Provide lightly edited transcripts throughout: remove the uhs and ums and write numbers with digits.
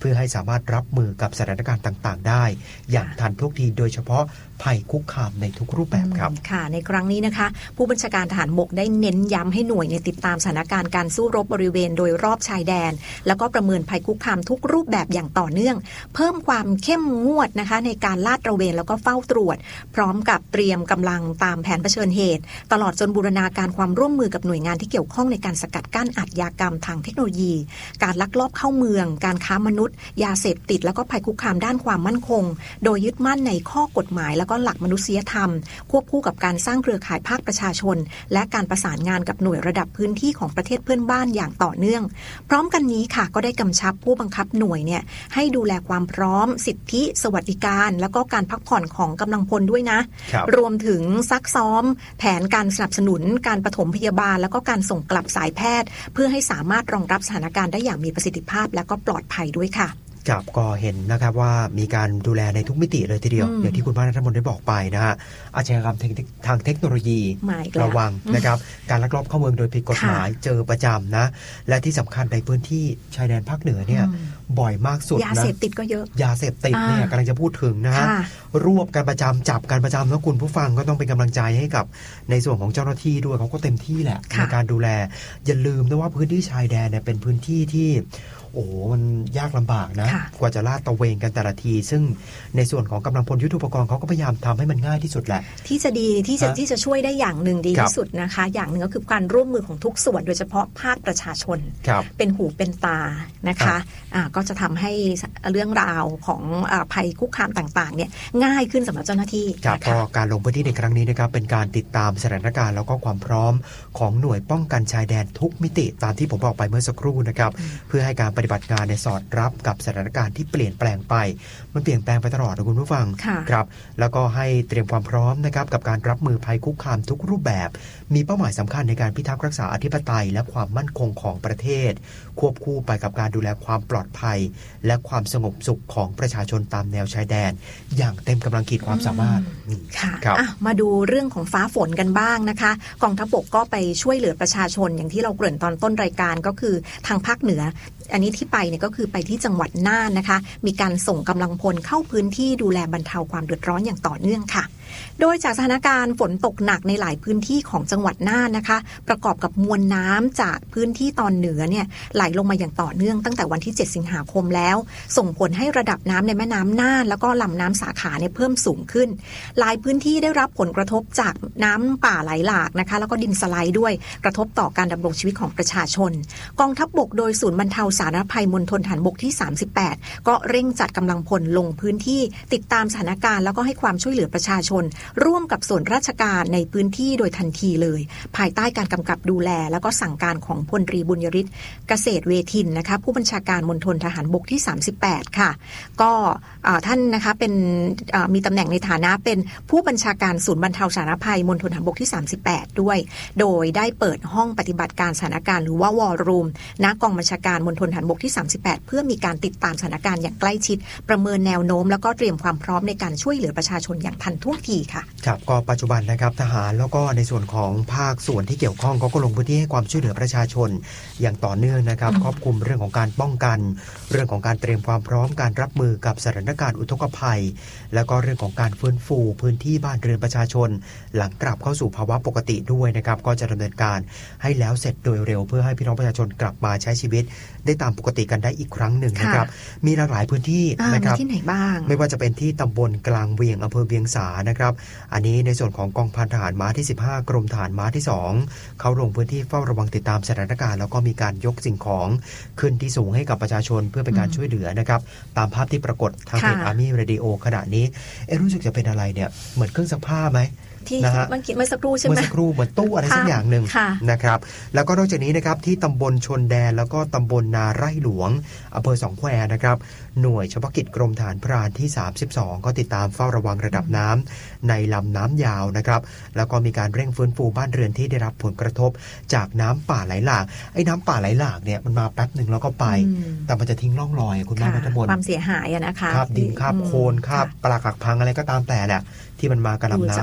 เพื่อให้สามารถรับมือกับสถานการณ์ต่างๆได้อย่างทันท่วงทีโดยเฉพาะภัยคุกคามในทุกรูปแบบครับค่ะในครั้งนี้นะคะผู้บัญชาการทหารบกได้เน้นย้ำให้หน่วยติดตามสถานการณ์การสู้รบบริเวณโดยรอบชายแดนแล้วก็ประเมินภัยคุกคามทุกรูปแบบอย่างต่อเนื่องเพิ่มความเข้มงวดนะคะในการลาดตระเวนแล้วก็เฝ้าตรวจพร้อมกับเตรียมกำลังตามแผนเผชิญเหตุตลอดจนบูรณาการความร่วมมือกับหน่วยงานที่เกี่ยวข้องในการสกัดกั้นอาชญากรรมทางเทคโนโลยีการลักลอบเข้าเมืองการค้ามนุษย์ยาเสพติดแล้วก็ภัยคุกคามด้านความมั่นคงโดยยึดมั่นในข้อกฎหมายแล้วก็หลักมนุษยธรรมควบคู่กับการสร้างเครือข่ายภาคประชาชนและการประสานงานกับหน่วยระดับพื้นที่ของประเทศเพื่อนบ้านอย่างต่อเนื่องพร้อมกันนี้ค่ะก็ได้กำชับผู้บังคับหน่วยให้ดูแลความพร้อมสิทธิสวัสดิการแล้วก็การพักผ่อนของกำลังพลด้วยนะรวมถึงซักซ้อมแผนการสนับสนุนการปฐมพยาบาลแล้วก็การส่งกลับสายแพทย์เพื่อให้สามารถรองรับสถานการณ์ได้อย่างมีประสิทธิภาพและก็ปลอดภัยด้วยค่ะครับก็เห็นนะครับว่ามีการดูแลในทุกมิติเลยทีเดียวอย่างที่คุณป้าณัฐมนต์ได้บอกไปนะฮะอาชญากรรมทางเทคโนโลยีระวังนะครับการลักลอบเข้าเมืองโดยผิดกฎหมายเจอประจำนะและที่สำคัญในพื้นที่ชายแดนภาคเหนือเนี่ยบ่อยมากสุดนะยาเสพติดก็เยอะยาเสพติดเนี่ยกำลังจะพูดถึงนะฮะรวบกันประจำจับกันประจำแล้วคุณผู้ฟังก็ต้องเป็นกำลังใจให้กับในส่วนของเจ้าหน้าที่ด้วยเขาก็เต็มที่แหละในการดูแลอย่าลืมนะว่าพื้นที่ชายแดนเนี่ยเป็นพื้นที่ที่โอ้มันยากลำบากนะกว่าจะลาดตระเวนกันแต่ละทีซึ่งในส่วนของกำลังพลยุทโธปกรณ์เขาก็พยายามทำให้มันง่ายที่สุดแหละที่จะดีที่จะช่วยได้อย่างหนึ่งดีที่สุดนะคะอย่างหนึ่งก็คือการร่วมมือของทุกส่วนโดยเฉพาะภาคประชาชนเป็นหูเป็นตานะคะก็จะทำให้เรื่องราวของภัยคุกคามต่างๆเนี่ยง่ายขึ้นสำหรับเจ้าหน้าที่ก็การลงพื้นที่ในครั้งนี้นะครับเป็นการติดตามสถานการณ์แล้วก็ความพร้อมของหน่วยป้องกันชายแดนทุกมิติตามที่ผมบอกไปเมื่อสักครู่นะครับเพื่อให้การปฏิบัติงานในสอดรับกับสถานการณ์ที่เปลี่ยนแปลงไปมันเปลี่ยนแปลงไปตลอดนะคุณผู้ฟังครับแล้วก็ให้เตรียมความพร้อมนะครับกับการรับมือภัยคุกคามทุกรูปแบบมีเป้าหมายสำคัญในการพิทักษ์รักษาอธิปไตยและความมั่นคงของประเทศควบคู่ไปกับการดูแลความปลอดภัยและความสงบสุขของประชาชนตามแนวชายแดนอย่างเต็มกำลังขีดความสามารถค่ะมาดูเรื่องของฟ้าฝนกันบ้างนะคะกองทัพบกก็ไปช่วยเหลือประชาชนอย่างที่เราเกริ่นตอนต้นรายการก็คือทางภาคเหนืออันนี้ที่ไปเนี่ยก็คือไปที่จังหวัดน่านนะคะมีการส่งกำลังพลเข้าพื้นที่ดูแลบรรเทาความเดือดร้อนอย่างต่อเนื่องค่ะโดยจากสถานการณ์ฝนตกหนักในหลายพื้นที่ของจังหวัดน่านนะคะประกอบกับมวลน้ำจากพื้นที่ตอนเหนือเนี่ยไหลลงมาอย่างต่อเนื่องตั้งแต่วันที่7สิงหาคมแล้วส่งผลให้ระดับน้ำในแม่น้ำน่านแล้วก็ลำน้ำสาขาเนี่ยเพิ่มสูงขึ้นหลายพื้นที่ได้รับผลกระทบจากน้ำป่าไหลหลากนะคะแล้วก็ดินสไลด์ด้วยกระทบต่อการดำรงชีวิตของประชาชนกองทัพบกโดยศูนย์บรรเทาสาธารณภัยมณฑลทหารบกที่38ก็เร่งจัดกำลังพลลงพื้นที่ติดตามสถานการณ์แล้วก็ให้ความช่วยเหลือประชาชนร่วมกับส่วนราชการในพื้นที่โดยทันทีเลยภายใต้การกำกับดูแลแล้วก็สั่งการของพลตรีบุญยริศเกษตรเวทินนะคะผู้บัญชาการมณฑลทหารบกที่38ค่ะก็ท่านนะคะเป็นมีตำแหน่งในฐานะเป็นผู้บัญชาการศูนย์บรรเทาสาธารณภัยมณฑลทหารบกที่38ด้วยโดยได้เปิดห้องปฏิบัติการสถานการณ์หรือว่าวอลลุ่มณกองบัญชาการมณฑลทหารบกที่38เพื่อมีการติดตามสถานการณ์อย่างใกล้ชิดประเมินแนวโน้มแล้วก็เตรียมความพร้อมในการช่วยเหลือประชาชนอย่างทันท่วงทีค่ะครับก็ปัจจุบันนะครับทหารแล้วก็ในส่วนของภาคส่วนที่เกี่ยวข้องเขาก็ลงพื้นที่ให้ความช่วยเหลือประชาชนอย่างต่อเนื่องนะครับครอบคลุมเรื่องของการป้องกันเรื่องของการเตรียมความพร้อมการรับมือกับสถานการณ์อุทกภัยแล้วก็เรื่องของการฟื้นฟูพื้นที่บ้านเรือนประชาชนหลังกลับเข้าสู่ภาวะปกติด้วยนะครับก็จะดำเนินการให้แล้วเสร็จโดยเร็วเพื่อให้พี่น้องประชาชนกลับมาใช้ชีวิตได้ตามปกติกันได้อีกครั้งหนึ่งนะครับมีหลายพื้นที่นะครับที่ไหนบ้างไม่ว่าจะเป็นที่ตำบลกลางเวียงอำเภอเวียงสานะครับอันนี้ในส่วนของกองพันทหารม้าที่15กรมทหารม้าที่2เขาลงพื้นที่เฝ้าระวังติดตามสถานการณ์แล้วก็มีการยกสิ่งของขึ้นที่สูงให้กับประชาชนเพื่อเป็นการช่วยเหลือนะครับตามภาพที่ปรากฏทางเพจ Army Radio ขณะนี้รู้สึกจะเป็นอะไรเนี่ยเหมือนเครื่องซักผ้าไหมที่เมื่อสักครู่ใช่ไหมเมื่อสักครู่เหมือนตู้อะไรสักอย่างหนึ่งนะครับแล้วก็นอกจากนี้นะครับที่ตำบลชนแดนแล้วก็ตำบลนาไร่หลวงอำเภอสองแควนะครับหน่วยเฉพาะกิจกรมทหารพรานที่32ก็ติดตามเฝ้าระวังระดับน้ำในลำน้ำยาวนะครับแล้วก็มีการเร่งฟื้นฟูบ้านเรือนที่ได้รับผลกระทบจากน้ำป่าไหลหลากไอ้น้ำป่าไหลหลากเนี่ยมันมาแป๊บหนึ่งแล้วก็ไปแต่มันจะทิ้งร่องรอยคุณแม่ณัฐมนต์ความเสียหายนะคะคาบดินคาบโคลนคาบปลาหักพังอะไรก็ตามแต่แหละที่มันมากับลำน้ำสภาพแล้ว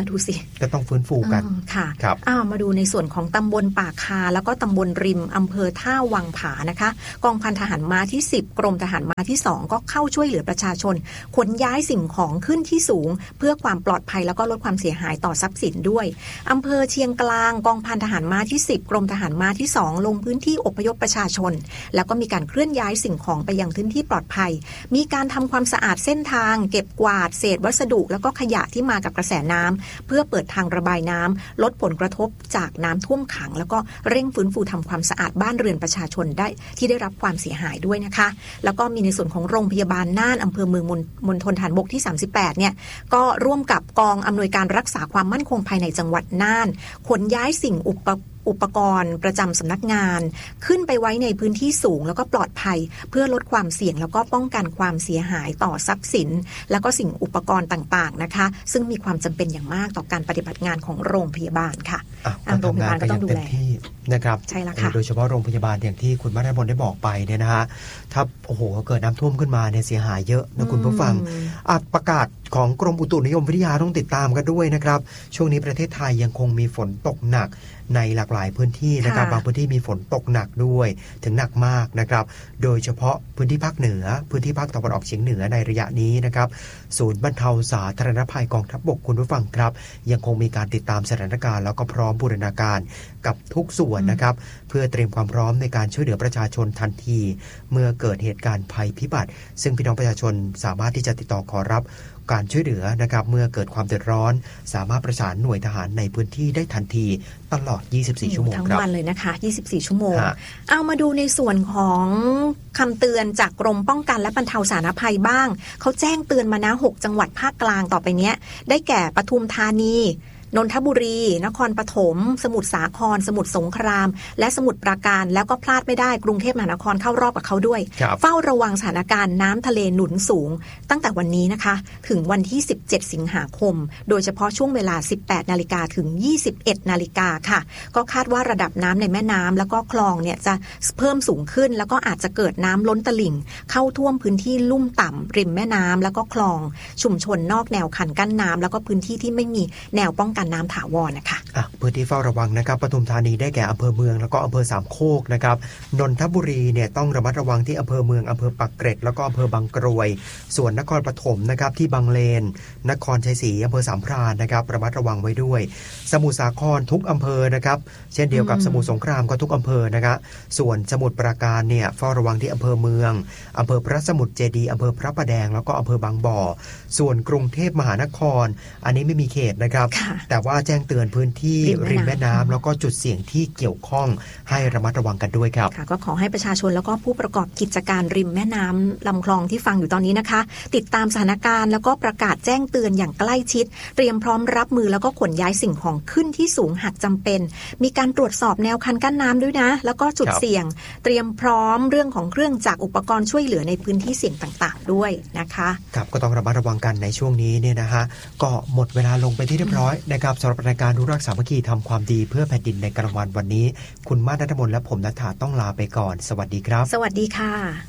ดูสิก็ต้องฟื้นฟูกันค่ะครับมาดูในส่วนของตำบลป่าคาแล้วก็ตำบลริมอำเภอท่าวังผานะคะกองพันทหารม้าที่10กรมทหารม้าที่2ก็เข้าช่วยเหลือประชาชนขนย้ายสิ่งของขึ้นที่สูงเพื่อความปลอดภัยแล้วก็ลดความเสียหายต่อทรัพย์สินด้วยอำเภอเชียงกลางกองพันทหารม้าที่10กรมทหารม้าที่2ลงพื้นที่อพยพประชาชนแล้วก็มีการเคลื่อนย้ายสิ่งของไปยังพื้นที่ปลอดภัยมีการทำความสะอาดเส้นทางเก็บกวาดเศษวัสดุแล้วก็ขยะที่มากับกระแสน้ำเพื่อเปิดทางระบายน้ำลดผลกระทบจากน้ำท่วมขังแล้วก็เร่งฟื้นฟูทำความสะอาดบ้านเรือนประชาชนได้ที่ได้รับความเสียหายด้วยนะคะแล้วก็มีในส่วนของโรงพยาบาลน่านอำเภอเมืองมณฑลฐานบกที่38เนี่ยก็ร่วมกับกองอำนวยการรักษาความมั่นคงภายในจังหวัดน่านขนย้ายสิ่งอุปกรณ์ประจำสำนักงานขึ้นไปไว้ในพื้นที่สูงแล้วก็ปลอดภัยเพื่อลดความเสี่ยงแล้วก็ป้องกันความเสียหายต่อทรัพย์สินแล้วก็สิ่งอุปกรณ์ต่างๆนะคะซึ่งมีความจำเป็นอย่างมากต่อการปฏิบัติงานของโรงพยาบาลค่ะโรงพยาบาลก็ต้องดูแลนะครับใช่แล้วค่ะโดยเฉพาะโรงพยาบาลอย่างที่คุณมาดามนได้บอกไปเนี่ยนะฮะถ้าเกิดน้ำท่วมขึ้นมาเนี่ยเสียหายเยอะนะคุณผู้ฟังประกาศของกรมอุตุนิยมวิทยาต้องติดตามกันด้วยนะครับช่วงนี้ประเทศไทยยังคงมีฝนตกหนักในหลากหลายพื้นที่นะครับบางพื้นที่มีฝนตกหนักด้วยถึงหนักมากนะครับโดยเฉพาะพื้นที่ภาคเหนือพื้นที่ภาคตะวันออกเฉียงเหนือในระยะนี้นะครับศูนย์บรรเทาสาธารณภัยกองทัพบกคุณผู้ฟังครับยังคงมีการติดตามสถานการณ์แล้วก็พร้อมบูรณาการกับทุกส่วนนะครับเพื่อเตรียมความพร้อมในการช่วยเหลือประชาชนทันทีเมื่อเกิดเหตุการณ์ภัยพิบัติซึ่งพี่น้องประชาชนสามารถที่จะติดต่อขอรับการช่วยเหลือนะครับเมื่อเกิดความเดือดร้อนสามารถประสานหน่วยทหารในพื้นที่ได้ทันทีตลอด24ชั่วโมงทั้งวันเลยนะคะ24ชั่วโมงเอามาดูในส่วนของคำเตือนจากกรมป้องกันและบรรเทาสาธารณภัยบ้างเขาแจ้งเตือนมานะ6จังหวัดภาคกลางต่อไปเนี้ยได้แก่ปทุมธานีนนทบุรีนครปฐมสมุทรสาครสมุทรสงครามและสมุทรปราการแล้วก็พลาดไม่ได้กรุงเทพมหานครเข้ารอบกับเขาด้วยเฝ้าระวังสถานการณ์น้ำทะเลหนุนสูงตั้งแต่วันนี้นะคะถึงวันที่17สิงหาคมโดยเฉพาะช่วงเวลา 18 นาฬิกาถึง 21 นาฬิกาค่ะก็คาดว่าระดับน้ำในแม่น้ำแล้วก็คลองเนี่ยจะเพิ่มสูงขึ้นแล้วก็อาจจะเกิดน้ำล้นตลิ่งเข้าท่วมพื้นที่ลุ่มต่ำริมแม่น้ำแล้วก็คลองชุมชนนอกแนวคันกั้นน้ำแล้วก็พื้นที่ที่ไม่มีแนวป้องกันน้ำถาวรนะคะพื้นที่เฝ้าระวังนะครับปทุมธานีได้แก่อำเภอเมืองแล้วก็อำเภอสามโคกนะครับนนทบุรีเนี่ยต้องระมัดระวังที่อำเภอเมืองอำเภอปากเกร็ดแล้วก็อำเภอบางกรวยส่วนนครปฐมนะครับที่บางเลนนครชัยศรีอำเภอสามพรานนะครับระมัดระวังไว้ด้วยสมุทรสาครทุกอำเภอนะครับเช่นเดียวกับสมุทรสงครามก็ทุกอำเภอนะครับส่วนสมุทรปราการเนี่ยเฝ้าระวังที่อำเภอเมืองอำเภอพระสมุทรเจดีย์อำเภอพระประแดงแล้วก็อำเภอบางบ่อส่วนกรุงเทพมหานครอันนี้ไม่มีเขตนะครับแต่ว่าแจ้งเตือนพื้นที่ริมแม่น้ำแล้วก็จุดเสี่ยงที่เกี่ยวข้องให้ระมัดระวังกันด้วยครับก็ขอให้ประชาชนแล้วก็ผู้ประกอบกิจการริมแม่น้ำลำคลองที่ฟังอยู่ตอนนี้นะคะติดตามสถานการณ์แล้วก็ประกาศแจ้งเตือนอย่างใกล้ชิดเตรียมพร้อมรับมือแล้วก็ขนย้ายสิ่งของขึ้นที่สูงหากจำเป็นมีการตรวจสอบแนวคันกั้นน้ำด้วยนะแล้วก็จุดเสี่ยงเตรียมพร้อมเรื่องของเครื่องจักรอุปกรณ์ช่วยเหลือในพื้นที่เสี่ยงต่างๆด้วยนะคะครับก็ต้องระมัดระวังกันในช่วงนี้เนี่ยนะฮะก็หมดเวลาลงไปที่เรียบร้อยนะครับสำหรับรายการรู้รักสามัคคีทำความดีเพื่อแผ่นดินในกลางวันวันนี้คุณมาดามนและผมณัฐฐาต้องลาไปก่อนสวัสดีครับสวัสดีค่ะ